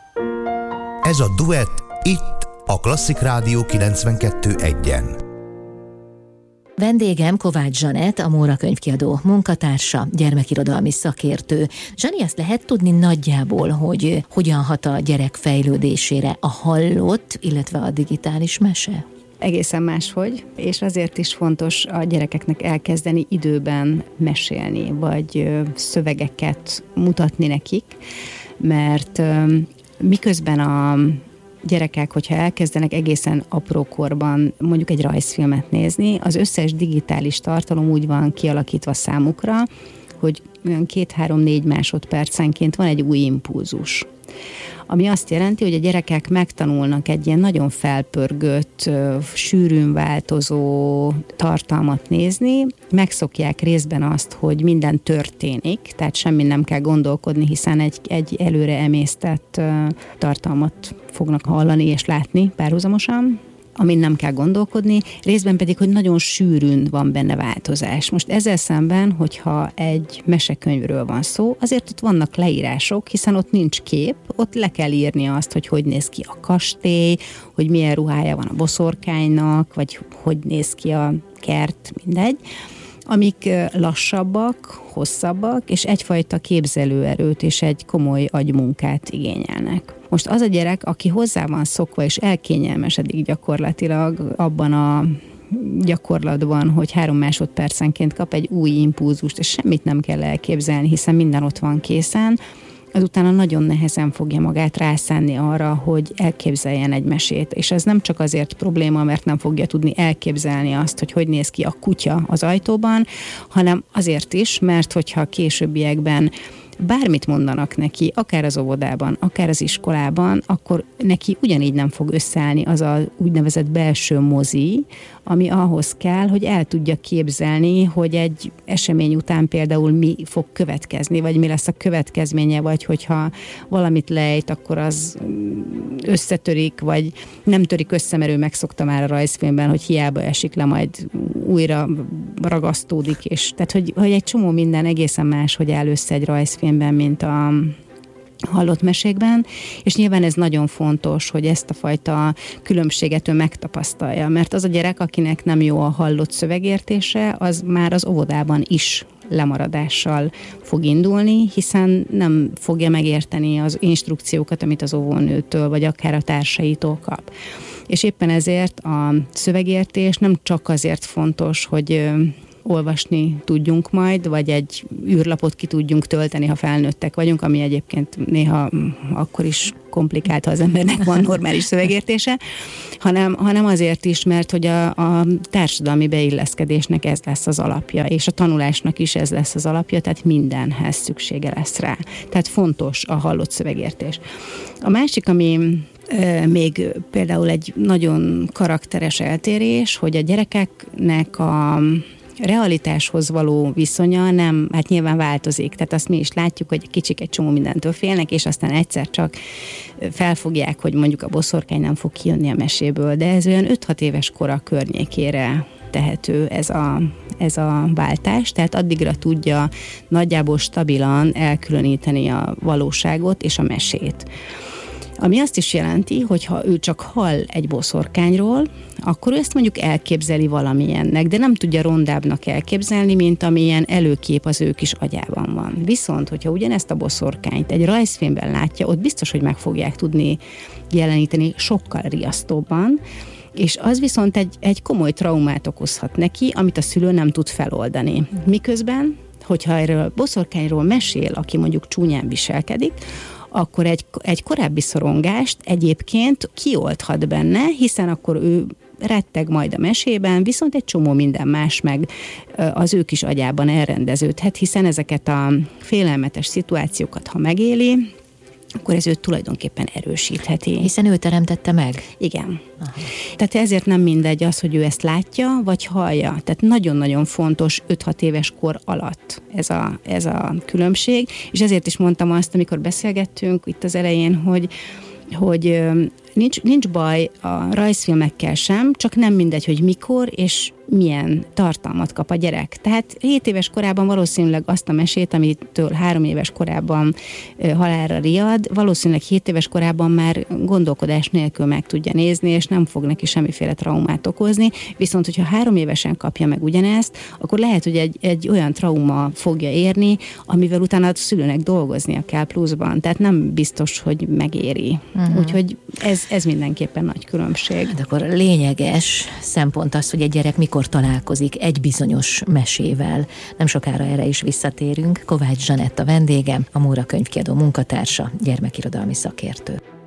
Ez a Duett itt a Klasszik Rádió 92.1-en. Vendégem Kovács Zsanett, a Móra könyvkiadó munkatársa, gyermekirodalmi szakértő. Zsani, azt lehet tudni nagyjából, hogy hogyan hat a gyerek fejlődésére a hallott, illetve a digitális mese? Egészen máshogy, és azért is fontos a gyerekeknek elkezdeni időben mesélni, vagy szövegeket mutatni nekik, mert miközben a gyerekek, hogyha elkezdenek egészen aprókorban mondjuk egy rajzfilmet nézni, az összes digitális tartalom úgy van kialakítva számukra, hogy olyan 2-3-4 másodpercenként van egy új impulzus. Ami azt jelenti, hogy a gyerekek megtanulnak egy ilyen nagyon felpörgött, sűrűn változó tartalmat nézni, megszokják részben azt, hogy minden történik, tehát semmi nem kell gondolkodni, hiszen egy előre emésztett tartalmat fognak hallani és látni párhuzamosan, amin nem kell gondolkodni, részben pedig, hogy nagyon sűrűn van benne változás. Most ezzel szemben, hogyha egy mesekönyvről van szó, azért ott vannak leírások, hiszen ott nincs kép, ott le kell írni azt, hogy néz ki a kastély, hogy milyen ruhája van a boszorkánynak, vagy hogy néz ki a kert, mindegy, amik lassabbak, hosszabbak, és egyfajta képzelőerőt és egy komoly agymunkát igényelnek. Most az a gyerek, aki hozzá van szokva, és elkényelmesedik gyakorlatilag abban a gyakorlatban, hogy 3 másodpercenként kap egy új impulzust, és semmit nem kell elképzelni, hiszen minden ott van készen, azutána nagyon nehezen fogja magát rászánni arra, hogy elképzeljen egy mesét. És ez nem csak azért probléma, mert nem fogja tudni elképzelni azt, hogy néz ki a kutya az ajtóban, hanem azért is, mert hogyha a későbbiekben bármit mondanak neki, akár az óvodában, akár az iskolában, akkor neki ugyanígy nem fog összeállni az a úgynevezett belső mozi, ami ahhoz kell, hogy el tudja képzelni, hogy egy esemény után például mi fog következni, vagy mi lesz a következménye, vagy hogyha valamit lejt, akkor az összetörik, vagy nem törik össze, mert ő megszokta már a rajzfilmben, hogy hiába esik le, majd újra ragasztódik, és tehát, hogy egy csomó minden egészen más, hogy áll össze egy rajzfilmben, mint a hallott mesékben, és nyilván ez nagyon fontos, hogy ezt a fajta különbséget ő megtapasztalja, mert az a gyerek, akinek nem jó a hallott szövegértése, az már az óvodában is lemaradással fog indulni, hiszen nem fogja megérteni az instrukciókat, amit az óvónőtől, vagy akár a társaitól kap. És éppen ezért a szövegértés nem csak azért fontos, hogy olvasni tudjunk majd, vagy egy űrlapot ki tudjunk tölteni, ha felnőttek vagyunk, ami egyébként néha akkor is komplikált, ha az embernek van normális szövegértése, hanem azért is, mert hogy a társadalmi beilleszkedésnek ez lesz az alapja, és a tanulásnak is ez lesz az alapja, tehát mindenhez szüksége lesz rá. Tehát fontos a hallott szövegértés. A másik, ami még például egy nagyon karakteres eltérés, hogy a gyerekeknek a realitáshoz való viszonya nem, hát nyilván változik, tehát azt mi is látjuk, hogy kicsik egy csomó mindentől félnek, és aztán egyszer csak felfogják, hogy mondjuk a boszorkány nem fog kijönni a meséből, de ez olyan 5-6 éves kora környékére tehető ez a váltás, tehát addigra tudja nagyjából stabilan elkülöníteni a valóságot és a mesét. Ami azt is jelenti, hogy ha ő csak hall egy boszorkányról, akkor ő ezt mondjuk elképzeli valamilyennek, de nem tudja rondábbnak elképzelni, mint amilyen előkép az ő kis agyában van. Viszont, hogyha ugyanezt a boszorkányt egy rajzfilmben látja, ott biztos, hogy meg fogják tudni jeleníteni sokkal riasztóbban, és az viszont egy komoly traumát okozhat neki, amit a szülő nem tud feloldani. Miközben, hogyha erről boszorkányról mesél, aki mondjuk csúnyán viselkedik, akkor egy korábbi szorongást egyébként kioldhat benne, hiszen akkor ő retteg majd a mesében, viszont egy csomó minden más meg az ő kis agyában elrendeződhet, hiszen ezeket a félelmetes szituációkat, ha megéli, akkor ez őt tulajdonképpen erősítheti. Hiszen ő teremtette meg? Igen. Aha. Tehát ezért nem mindegy az, hogy ő ezt látja, vagy hallja. Tehát nagyon-nagyon fontos 5-6 éves kor alatt ez a különbség, és ezért is mondtam azt, amikor beszélgettünk itt az elején, hogy nincs baj a rajzfilmekkel sem, csak nem mindegy, hogy mikor és milyen tartalmat kap a gyerek. Tehát 7 éves korában valószínűleg azt a mesét, amitől 3 éves korában halálra riad, valószínűleg 7 éves korában már gondolkodás nélkül meg tudja nézni, és nem fog neki semmiféle traumát okozni, viszont hogyha 3 évesen kapja meg ugyanezt, akkor lehet, hogy egy olyan trauma fogja érni, amivel utána a szülőnek dolgoznia kell pluszban, tehát nem biztos, hogy megéri. Úgyhogy ez mindenképpen nagy különbség. De akkor lényeges szempont az, hogy egy gyerek mikor találkozik egy bizonyos mesével. Nem sokára erre is visszatérünk. Kovács Zsanett a vendégem, a Móra Könyvkiadó munkatársa, gyermekirodalmi szakértő.